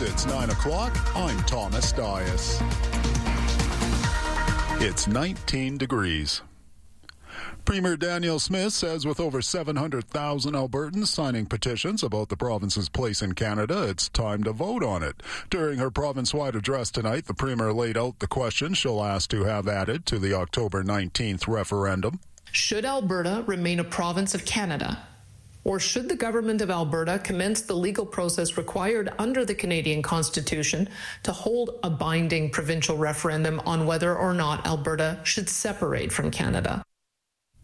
News. It's 9 o'clock. I'm Thomas Dias. It's 19 degrees. Premier Danielle Smith says with over 700,000 Albertans signing petitions about the province's place in Canada, it's time to vote on it. During her province-wide address tonight, the Premier laid out the question she'll ask to have added to the October 19th referendum. Should Alberta remain a province of Canada? Or should the government of Alberta commence the legal process required under the Canadian Constitution to hold a binding provincial referendum on whether or not Alberta should separate from Canada?